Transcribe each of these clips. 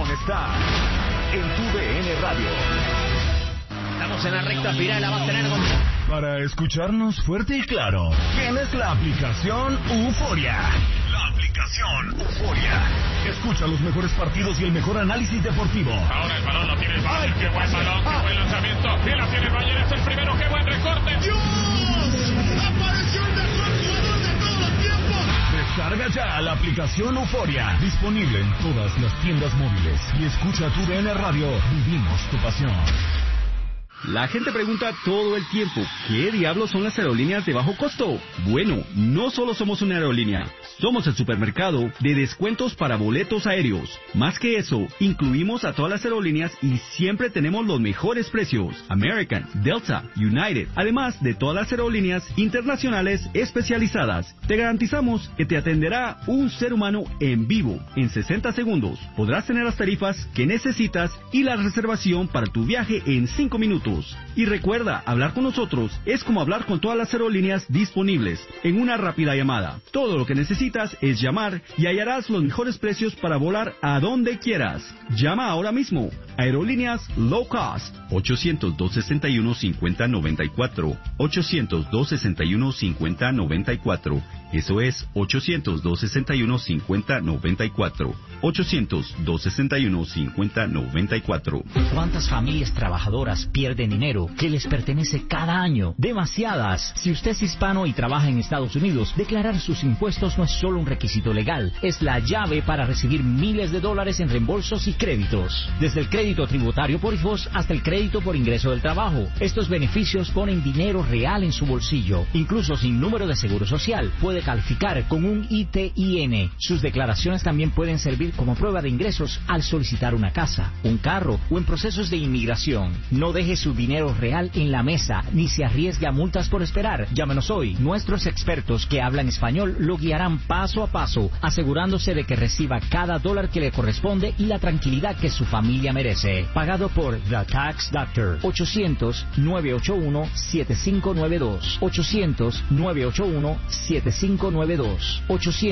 diversión está en TUDN Radio. Estamos en la recta final, la va a tener con... Para escucharnos fuerte y claro, tienes la aplicación Euforia. La aplicación Euforia. Escucha los mejores partidos y el mejor análisis deportivo. Ahora el balón lo tiene el Bayern. ¡Qué buen balón! ¡Qué buen lanzamiento! ¡Y la tiene el Bayern! ¡Es el primero! ¡Qué buen recorte! ¡Dios! ¡Apareció el mejor jugador de todos los tiempos! Descarga ya la aplicación Euforia. Disponible en todas las tiendas móviles. Y escucha TUDN Radio. Vivimos tu pasión. La gente pregunta todo el tiempo, ¿qué diablos son las aerolíneas de bajo costo? Bueno, no solo somos una aerolínea, somos el supermercado de descuentos para boletos aéreos. Más que eso, incluimos a todas las aerolíneas y siempre tenemos los mejores precios. American, Delta, United, además de todas las aerolíneas internacionales especializadas. Te garantizamos que te atenderá un ser humano en vivo en 60 segundos. Podrás tener las tarifas que necesitas y la reservación para tu viaje en 5 minutos. Y recuerda, hablar con nosotros es como hablar con todas las aerolíneas disponibles en una rápida llamada. Todo lo que necesitas es llamar y hallarás los mejores precios para volar a donde quieras. Llama ahora mismo. Aerolíneas Low Cost. 800-261-5094. 800-261-5094. Eso es 800-261-5094. 800-261-5094. ¿Cuántas familias trabajadoras pierden dinero que les pertenece cada año? Demasiadas. Si usted es hispano y trabaja en Estados Unidos, declarar sus impuestos no es solo un requisito legal, es la llave para recibir miles de dólares en reembolsos y créditos. Desde el crédito tributario por hijos hasta el crédito por ingreso del trabajo. Estos beneficios ponen dinero real en su bolsillo. Incluso sin número de seguro social, puede calificar con un ITIN. Sus declaraciones también pueden servir como prueba de ingresos al solicitar una casa, un carro o en procesos de inmigración. No deje su dinero real en la mesa, ni se arriesgue a multas por esperar. Llámenos hoy. Nuestros expertos que hablan español lo guiarán paso a paso, asegurándose de que reciba cada dólar que le corresponde y la tranquilidad que su familia merece. Pagado por The Tax Doctor. 800-981-7592. 800-981-7592.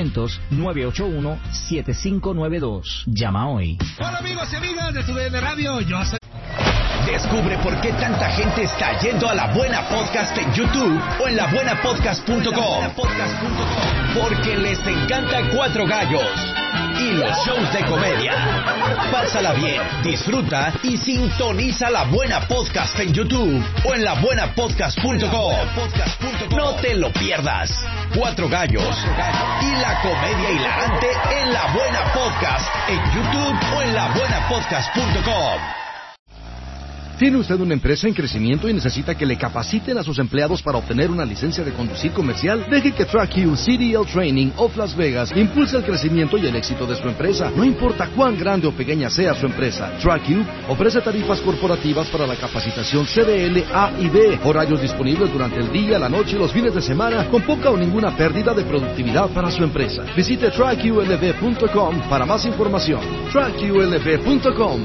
800-981-7592. Llama hoy. Hola amigos y amigas de TUDN Radio, yo soy... Descubre por qué tanta gente está yendo a La Buena Podcast en YouTube o en labuenapodcast.com. Porque les encanta Cuatro Gallos y los shows de comedia. Pásala bien, disfruta y sintoniza La Buena Podcast en YouTube o en labuenapodcast.com. No te lo pierdas. Cuatro Gallos y la comedia hilarante en La Buena Podcast en YouTube o en labuenapodcast.com. ¿Tiene usted una empresa en crecimiento y necesita que le capaciten a sus empleados para obtener una licencia de conducir comercial? Deje que TrackU CDL Training of Las Vegas impulse el crecimiento y el éxito de su empresa. No importa cuán grande o pequeña sea su empresa, TrackU ofrece tarifas corporativas para la capacitación CDL A y B, horarios disponibles durante el día, la noche y los fines de semana, con poca o ninguna pérdida de productividad para su empresa. Visite TrackULV.com para más información. TrackULV.com.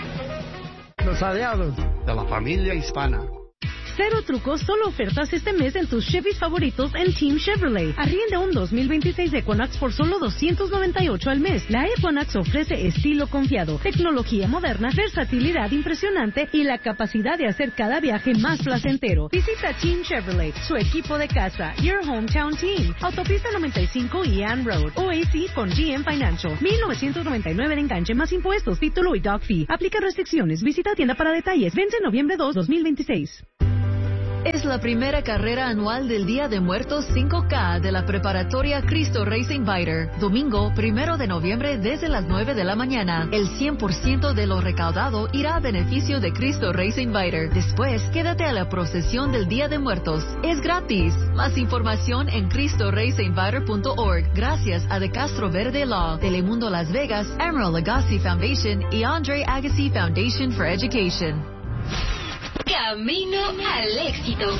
Los aliados de la familia hispana. Cero trucos, solo ofertas este mes en tus Chevys favoritos en Team Chevrolet. Arrienda un 2026 Equinox por solo $298 al mes. La Equinox ofrece estilo confiado, tecnología moderna, versatilidad impresionante y la capacidad de hacer cada viaje más placentero. Visita Team Chevrolet, su equipo de casa, Your Hometown Team. Autopista 95 y Ann Road. OAC con GM Financial. $1,999 de enganche más impuestos, título y doc fee. Aplica restricciones. Visita tienda para detalles. Vence noviembre 2, 2026. Es la primera carrera anual del Día de Muertos 5K de la preparatoria Cristo Racing Fighter. Domingo 1 de noviembre desde las 9 de la mañana. El 100% de lo recaudado irá a beneficio de Cristo Racing Fighter. Después, quédate a la procesión del Día de Muertos. Es gratis. Más información en CristoRacingFighter.org. Gracias a De Castro Verde Law, Telemundo Las Vegas, Emerald Agassi Foundation y Andre Agassi Foundation for Education. Camino al éxito.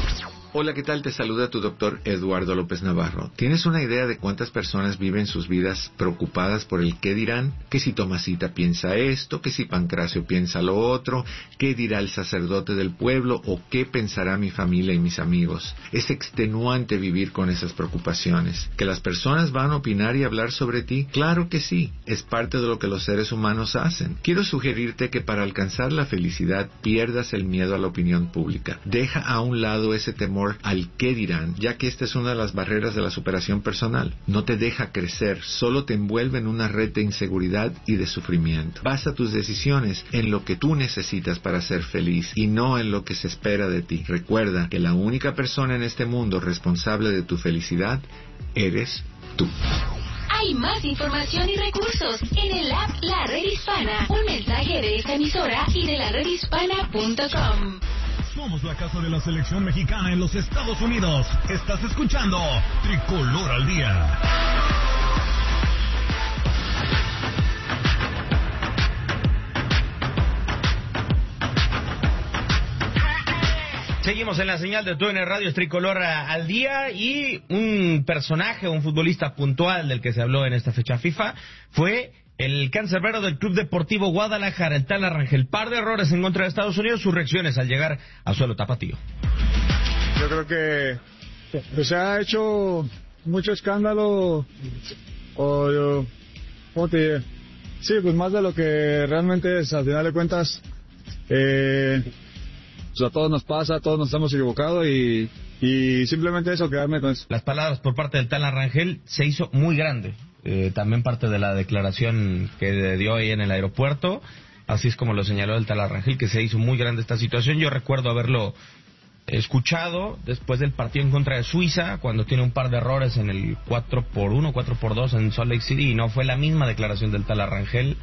Hola, ¿qué tal? Te saluda tu doctor Eduardo López Navarro. ¿Tienes una idea de cuántas personas viven sus vidas preocupadas por el qué dirán? Que si Tomasita piensa esto, que si Pancracio piensa lo otro, qué dirá el sacerdote del pueblo o qué pensará mi familia y mis amigos. Es extenuante vivir con esas preocupaciones. ¿Que las personas van a opinar y hablar sobre ti? Claro que sí, es parte de lo que los seres humanos hacen. Quiero sugerirte que para alcanzar la felicidad pierdas el miedo a la opinión pública. Deja a un lado ese temor al qué dirán, ya que esta es una de las barreras de la superación personal. No te deja crecer, solo te envuelve en una red de inseguridad y de sufrimiento. Basa tus decisiones en lo que tú necesitas para ser feliz y no en lo que se espera de ti. Recuerda que la única persona en este mundo responsable de tu felicidad eres tú. Hay más información y recursos en el app La Red Hispana. Un mensaje de esta emisora y de laredhispana.com. Somos la casa de la selección mexicana en los Estados Unidos. Estás escuchando Tricolor al Día. Seguimos en la señal de TUDN Radio Tricolor al Día, y un personaje, un futbolista puntual del que se habló en esta fecha FIFA fue el cancerbero del Club Deportivo Guadalajara, el Tala Rangel. Par de errores en contra de Estados Unidos, sus reacciones al llegar a suelo tapatío. Yo creo que se ha hecho mucho escándalo, sí, pues más de lo que realmente es. Al final de cuentas, a todos nos pasa, todos nos hemos equivocado y simplemente eso, quedarme con eso. Las palabras por parte del Tala Rangel se hizo muy grande. También parte de la declaración que dio ahí en el aeropuerto, así es como lo señaló el Tala Rangel, que se hizo muy grande esta situación. Yo recuerdo haberlo escuchado después del partido en contra de Suiza, cuando tiene un par de errores en el 4-1, 4-2 en Salt Lake City, y no fue la misma declaración del Tala Rangel.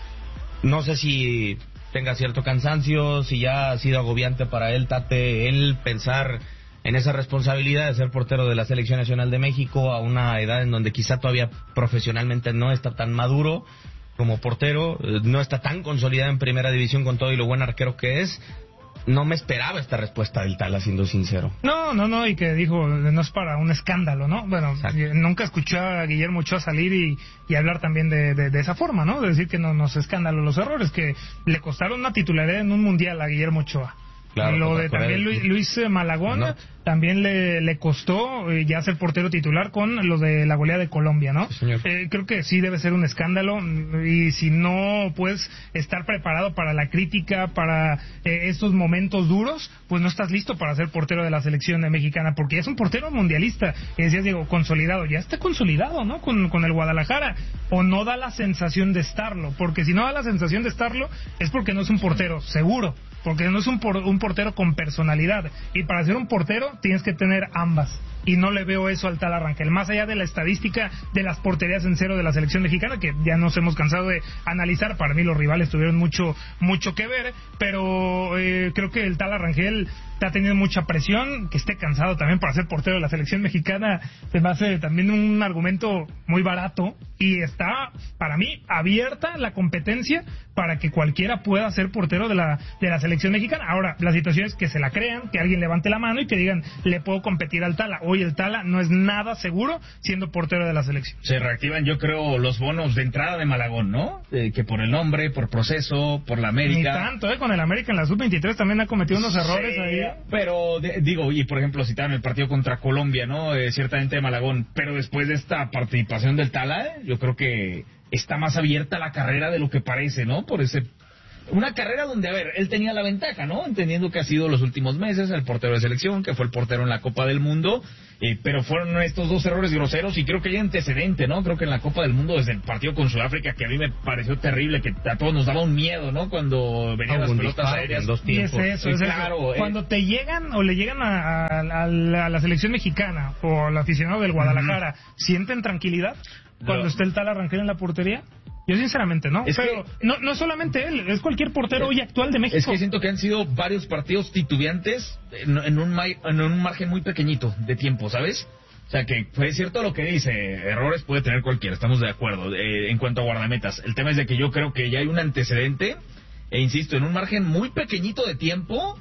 No sé si tenga cierto cansancio, si ya ha sido agobiante para él, Tate, él pensar en esa responsabilidad de ser portero de la Selección Nacional de México a una edad en donde quizá todavía profesionalmente no está tan maduro como portero, no está tan consolidado en primera división con todo y lo buen arquero que es. No me esperaba esta respuesta del Tala, siendo sincero. No, y que dijo, no es para un escándalo, ¿no? Bueno, nunca escuché a Guillermo Ochoa salir y hablar también de esa forma, ¿no? De decir que no es escándalo los errores, que le costaron una titularidad en un mundial a Guillermo Ochoa. Claro, lo de también Luis Malagón, también le costó ya ser portero titular con lo de la goleada de Colombia, ¿no? Sí, creo que sí debe ser un escándalo, y si no puedes estar preparado para la crítica, para estos momentos duros, pues no estás listo para ser portero de la selección mexicana, porque ya es un portero mundialista, y decías, Diego, consolidado, ya está consolidado, ¿no? Con el Guadalajara, o no da la sensación de estarlo, porque si no da la sensación de estarlo, es porque no es un portero seguro, porque no es un portero con personalidad, y para ser un portero tienes que tener ambas, y no le veo eso al Tala Rangel, más allá de la estadística de las porterías en cero de la selección mexicana, que ya nos hemos cansado de analizar. Para mí los rivales tuvieron mucho que ver, pero creo que el Tala Rangel ha tenido mucha presión, que esté cansado también para ser portero de la selección mexicana, se me hace también un argumento muy barato, y está, para mí, abierta la competencia para que cualquiera pueda ser portero de la selección mexicana. Ahora, la situación es que se la crean, que alguien levante la mano y que digan, le puedo competir al Tala. Hoy el Tala no es nada seguro siendo portero de la selección. Se reactivan, yo creo, los bonos de entrada de Malagón, ¿no? Que por el nombre, por proceso, por la América. Ni tanto, con el América en la sub-23 también ha cometido unos errores ahí. Pero, digo, y por ejemplo, citaron el partido contra Colombia, ¿no? Ciertamente de Malagón, pero después de esta participación del Tala, yo creo que está más abierta la carrera de lo que parece, ¿no? Una carrera donde, a ver, él tenía la ventaja, ¿no? Entendiendo que ha sido los últimos meses el portero de selección, que fue el portero en la Copa del Mundo, pero fueron estos dos errores groseros, y creo que hay antecedente, ¿no? Creo que en la Copa del Mundo, desde el partido con Sudáfrica, que a mí me pareció terrible, que a todos nos daba un miedo, ¿no? Cuando venían las pelotas aéreas. Y es eso, claro. Cuando te llegan o le llegan a la selección mexicana o al aficionado del Guadalajara, ¿sienten tranquilidad cuando esté el Tala Rangel en la portería? Yo sinceramente no, pero no es solamente él, es cualquier portero hoy actual de México. Es que siento que han sido varios partidos titubeantes en un margen muy pequeñito de tiempo, ¿sabes? O sea, que fue cierto lo que dice, errores puede tener cualquiera, estamos de acuerdo, en cuanto a guardametas. El tema es de que yo creo que ya hay un antecedente, e insisto, en un margen muy pequeñito de tiempo,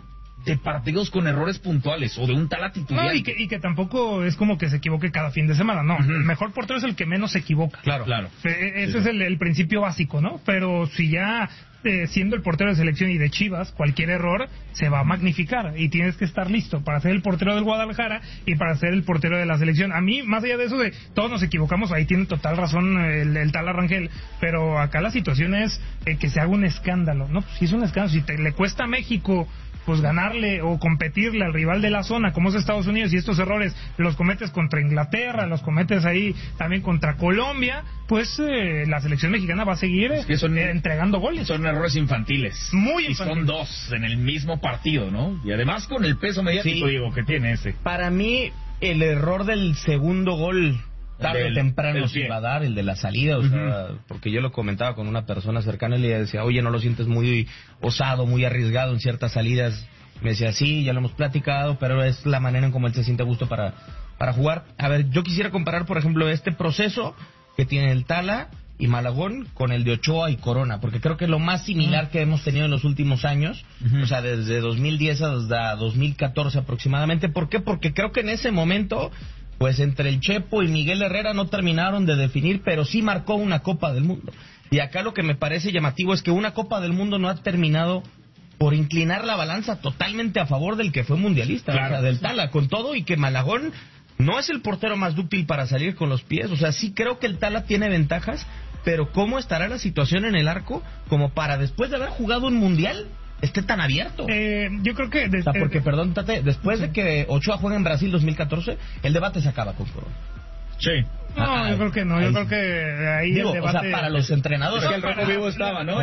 de partidos con errores puntuales o de un Tala titular. No, y que tampoco es como que se equivoque cada fin de semana, no. El mejor portero es el que menos se equivoca. Claro. Ese es el principio básico, ¿no? Pero si ya siendo el portero de selección y de Chivas, cualquier error se va a magnificar y tienes que estar listo para ser el portero del Guadalajara y para ser el portero de la selección. A mí, más allá de eso de todos nos equivocamos, ahí tiene total razón el Tala Rangel, pero acá la situación es que se haga un escándalo, ¿no? Si es un escándalo, si le cuesta a México pues ganarle o competirle al rival de la zona como es Estados Unidos, y estos errores los cometes contra Inglaterra, los cometes ahí también contra Colombia, pues la selección mexicana va a seguir entregando goles. Son errores infantiles. Muy infantiles. Y son dos en el mismo partido, ¿no? Y además con el peso mediático, digo, que tiene ese. Para mí, el error del segundo gol tarde o temprano se iba a dar, el de la salida, o sea, porque yo lo comentaba con una persona cercana y le decía, oye, ¿no lo sientes muy osado, muy arriesgado en ciertas salidas? Me decía, sí, ya lo hemos platicado, pero es la manera en cómo él se siente a gusto para jugar. A ver, yo quisiera comparar, por ejemplo, este proceso que tiene el Tala y Malagón con el de Ochoa y Corona, porque creo que es lo más similar que hemos tenido en los últimos años, o sea, desde 2010 hasta 2014 aproximadamente. ¿Por qué? Porque creo que en ese momento, pues entre el Chepo y Miguel Herrera no terminaron de definir, pero sí marcó una Copa del Mundo. Y acá lo que me parece llamativo es que una Copa del Mundo no ha terminado por inclinar la balanza totalmente a favor del que fue mundialista, o sea, del Tala, con todo, y que Malagón no es el portero más dúctil para salir con los pies. O sea, sí creo que el Tala tiene ventajas, pero ¿cómo estará la situación en el arco como para después de haber jugado un mundial esté tan abierto? Yo creo que... porque, perdón, Tate, después de que Ochoa juega en Brasil 2014, el debate se acaba con Corona. Sí. No, yo creo que no. Yo creo que ahí digo, el debate... o sea, para los entrenadores. Es que el rojo vivo estaba, ¿no?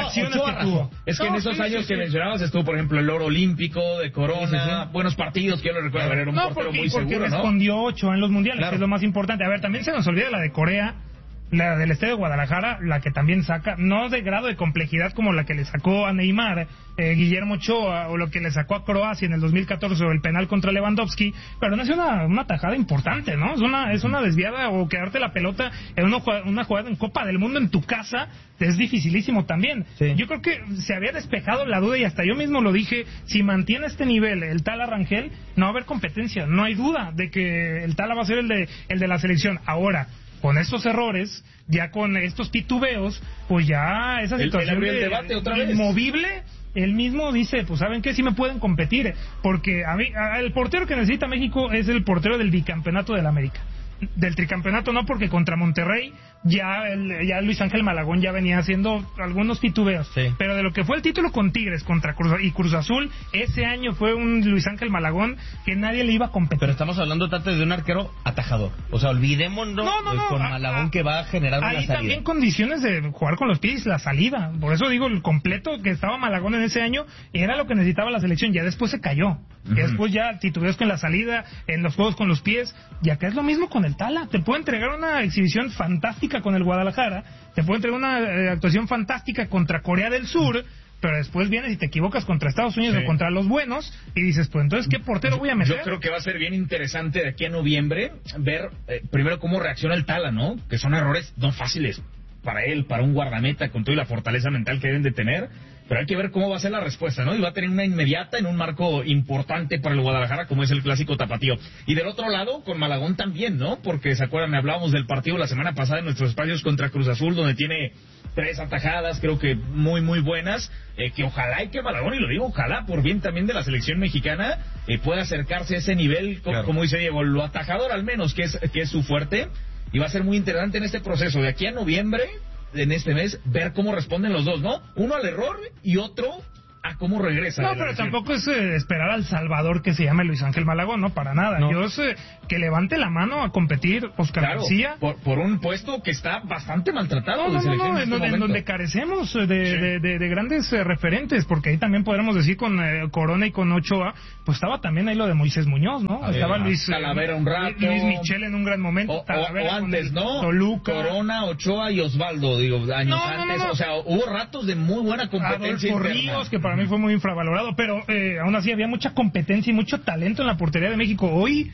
Ochoa es que en esos años que mencionabas estuvo, por ejemplo, el oro olímpico de Corona, buenos partidos, que yo lo recuerdo, era un portero muy seguro, ¿no? Porque respondió Ochoa en los mundiales, que es lo más importante. A ver, también se nos olvida la de Corea, la del Estadio de Guadalajara, la que también saca, no de grado de complejidad como la que le sacó a Neymar, Guillermo Ochoa, o lo que le sacó a Croacia en el 2014, o el penal contra Lewandowski, pero no es una tajada importante, ¿no? Es una desviada, o quedarte la pelota en una jugada en Copa del Mundo en tu casa, es dificilísimo también. Sí. Yo creo que se había despejado la duda, y hasta yo mismo lo dije, si mantiene este nivel el Tala Rangel, no va a haber competencia, no hay duda de que el Tala va a ser el de la selección. Ahora, con estos errores, ya con estos titubeos, pues ya esa situación el debate otra vez. Inmovible, él mismo dice, pues ¿saben qué? Sí me pueden competir, porque el portero que necesita México es el portero del bicampeonato del América. Del tricampeonato no, porque contra Monterrey ya Luis Ángel Malagón ya venía haciendo algunos titubeos, sí. Pero de lo que fue el título con Tigres contra Cruz Azul, ese año fue un Luis Ángel Malagón que nadie le iba a competir. Pero estamos hablando, Tate, de un arquero atajador, o sea, olvidémonos con Malagón que va a generar una salida. Hay también condiciones de jugar con los pies, la salida, por eso digo, el completo que estaba Malagón en ese año era lo que necesitaba la selección, ya después se cayó, y después ya titubeos con la salida, en los juegos con los pies, y acá es lo mismo con el Tala, te puede entregar una exhibición fantástica con el Guadalajara, te puede entregar una actuación fantástica contra Corea del Sur, pero después vienes y te equivocas contra Estados Unidos o contra los buenos, y dices, pues entonces, ¿qué portero voy a meter? Yo creo que va a ser bien interesante de aquí a noviembre ver primero cómo reacciona el Tala, ¿no? Que son errores no fáciles para él, para un guardameta, con toda la fortaleza mental que deben de tener, pero hay que ver cómo va a ser la respuesta, ¿no? Y va a tener una inmediata en un marco importante para el Guadalajara, como es el clásico tapatío. Y del otro lado, con Malagón también, ¿no? Porque, ¿se acuerdan? Hablábamos del partido la semana pasada en nuestros espacios contra Cruz Azul, donde tiene 3 atajadas, creo que muy, muy buenas, que ojalá y que Malagón, y lo digo, ojalá, por bien también de la selección mexicana, pueda acercarse a ese nivel, claro. Como dice Diego, lo atajador al menos, que es su fuerte, y va a ser muy interesante en este proceso, de aquí a noviembre, en este mes, ver cómo responden los dos, ¿no? Uno al error y otro a cómo regresa. No, pero tampoco es esperar al Salvador que se llame Luis Ángel Malagón, no, para nada. No. Yo sé que levante la mano a competir Oscar García. Por un puesto que está bastante maltratado. No, en donde carecemos de grandes referentes, porque ahí también podríamos decir con Corona y con Ochoa, pues estaba también ahí lo de Moisés Muñoz, ¿no? Estaba Luis Talavera un rato. Luis Michel en un gran momento. O antes, ¿no? Toluca. Corona, Ochoa y Osvaldo, digo, años antes. O sea, hubo ratos de muy buena competencia. Adolfo Ríos, que para mí fue muy infravalorado, pero aún así había mucha competencia y mucho talento en la portería de México. Hoy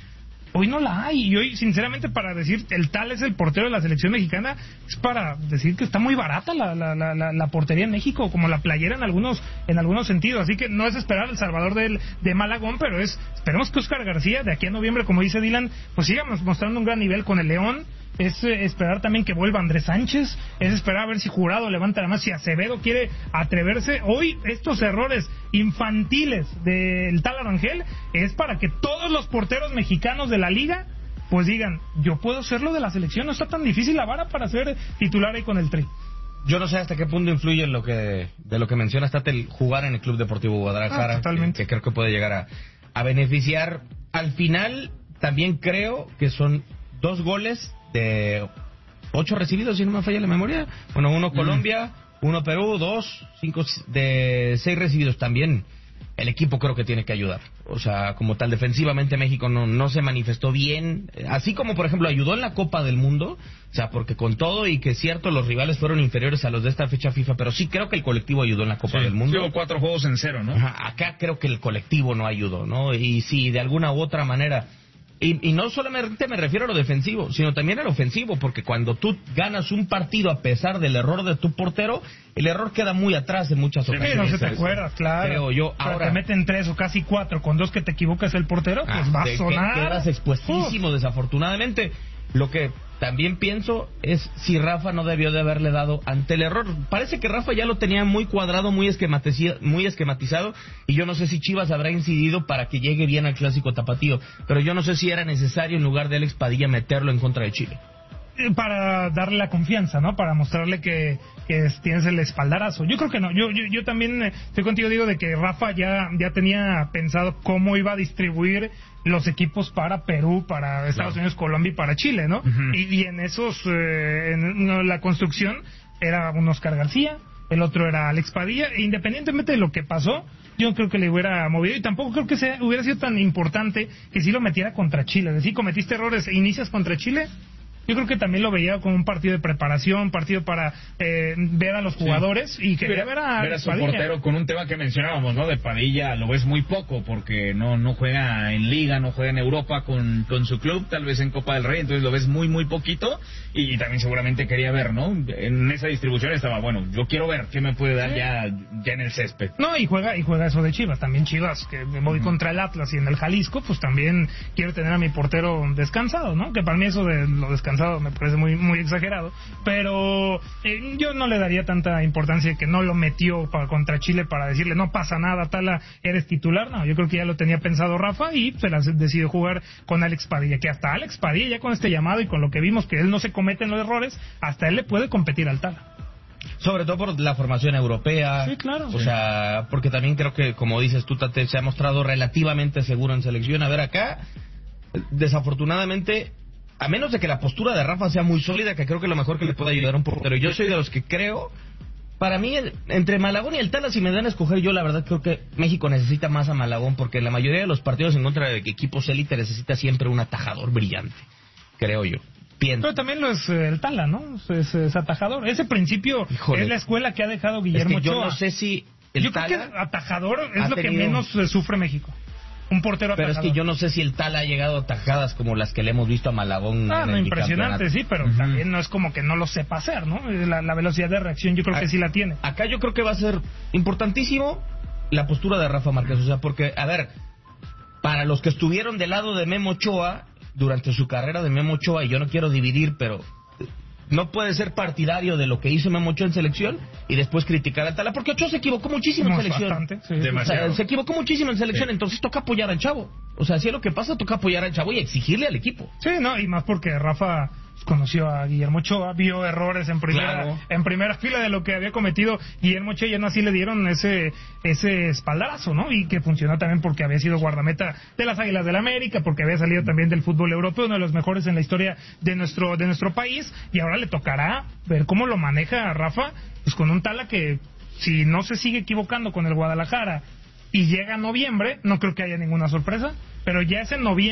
Hoy no la hay, y hoy, sinceramente, para decir el tal es el portero de la selección mexicana, es para decir que está muy barata la portería en México, como la playera en algunos sentidos. Así que no es esperar el Salvador de Malagón, pero esperemos que Óscar García, de aquí a noviembre, como dice Dylan, pues siga mostrando un gran nivel con el León. Es esperar también que vuelva Andrés Sánchez, es esperar a ver si Jurado levanta la mano, si Acevedo quiere atreverse. Hoy estos errores infantiles del Tala Rangel es para que todos los porteros mexicanos de la liga pues digan, yo puedo ser lo de la selección, no está tan difícil la vara para ser titular ahí con el Tri. Yo no sé hasta qué punto influye en de lo que mencionas, el jugar en el Club Deportivo Guadalajara, que creo que puede llegar a beneficiar. Al final también creo que son 2 goles de 8 recibidos, si no me falla la memoria. Bueno, 1 Colombia, 1 Perú, 5 de 6 recibidos. También el equipo creo que tiene que ayudar. O sea, como tal, defensivamente México no se manifestó bien. Así como, por ejemplo, ayudó en la Copa del Mundo. O sea, porque con todo y que es cierto, los rivales fueron inferiores a los de esta fecha FIFA, pero sí creo que el colectivo ayudó en la Copa del Mundo. Hubo 4 juegos en 0, ¿no? Ajá, acá creo que el colectivo no ayudó, ¿no? Y si de alguna u otra manera... Y no solamente me refiero a lo defensivo, sino también a lo ofensivo, porque cuando tú ganas un partido a pesar del error de tu portero, el error queda muy atrás en muchas ocasiones. No se te acuerdas, claro. Creo yo. Ahora te meten 3 o casi 4, con 2 que te equivocas el portero, pues va a sonar. Quedas expuestísimo, desafortunadamente. Lo que también pienso es si Rafa no debió de haberle dado ante el error. Parece que Rafa ya lo tenía muy cuadrado, muy esquematizado, y yo no sé si Chivas habrá incidido para que llegue bien al clásico tapatío, pero yo no sé si era necesario en lugar de Alex Padilla meterlo en contra de Chile. Para darle la confianza, ¿no? Para mostrarle que tienes el espaldarazo. Yo creo que no. Yo también estoy contigo, digo, de que Rafa ya tenía pensado cómo iba a distribuir los equipos para Perú, para Estados Unidos, Colombia y para Chile, ¿no? Uh-huh. Y en esos, la construcción era un Óscar García, el otro era Alex Padilla, e independientemente de lo que pasó, yo creo que le hubiera movido, y tampoco creo que hubiera sido tan importante que si lo metiera contra Chile. Es decir, cometiste errores e inicias contra Chile. Yo creo que también lo veía como un partido de preparación, partido para ver a los jugadores y quería ver a su portero, con un tema que mencionábamos, ¿no? De Padilla lo ves muy poco porque no juega en Liga, no juega en Europa con su club, tal vez en Copa del Rey, entonces lo ves muy poquito y también seguramente quería ver, ¿no? En esa distribución estaba, bueno, yo quiero ver qué me puede dar ya en el césped. No, y juega eso de Chivas, también Chivas, que me voy contra el Atlas y en el Jalisco, pues también quiero tener a mi portero descansado, ¿no? Que para mí eso de lo descansado me parece muy exagerado, pero yo no le daría tanta importancia que no lo metió contra Chile para decirle no pasa nada, Tala, eres titular. No, yo creo que ya lo tenía pensado Rafa y se las decidió jugar con Alex Padilla, que hasta Alex Padilla ya con este llamado y con lo que vimos que él no se comete en los errores, hasta él le puede competir al Tala. Sobre todo por la formación europea. Sí, claro. O sea, porque también creo que, como dices tú, Tate, se ha mostrado relativamente seguro en selección. A ver, acá, desafortunadamente, a menos de que la postura de Rafa sea muy sólida, que creo que lo mejor que le puede ayudar a un portero. Yo soy de los que creo, para mí, entre Malagón y el Tala, si me dan a escoger, yo la verdad creo que México necesita más a Malagón, porque en la mayoría de los partidos en contra de equipos élite necesita siempre un atajador brillante, creo yo. Pienso. Pero también lo es el Tala, ¿no? Es atajador. Ese principio es la escuela que ha dejado Guillermo Ochoa. Yo no sé si yo creo que atajador es lo que menos sufre México. Un portero pero atajador. Es que yo no sé si el Tala ha llegado a atajadas como las que le hemos visto a Malagón. No, impresionante, sí, pero también no es como que no lo sepa hacer, ¿no? La velocidad de reacción yo creo que sí la tiene. Acá yo creo que va a ser importantísimo la postura de Rafa Márquez, o sea, porque, a ver, para los que estuvieron del lado de Memo Ochoa, durante su carrera de Memo Ochoa, y yo no quiero dividir, pero no puede ser partidario de lo que hizo Memo Ochoa en selección y después criticar al Tala, porque Ochoa se equivocó muchísimo en selección. Bastante, sí. O sea, se equivocó muchísimo en selección, entonces toca apoyar al chavo. O sea, si es lo que pasa, toca apoyar al chavo y exigirle al equipo. Sí, no, y más porque Rafa conoció a Guillermo Ochoa, vio errores en primera fila de lo que había cometido Guillermo Ochoa, y aún así le dieron ese espaldarazo, ¿no? Y que funcionó también porque había sido guardameta de las Águilas del América, porque había salido también del fútbol europeo, uno de los mejores en la historia de nuestro país, y ahora le tocará ver cómo lo maneja a Rafa, pues con un Tala que si no se sigue equivocando con el Guadalajara y llega a noviembre, no creo que haya ninguna sorpresa, pero ya es en noviembre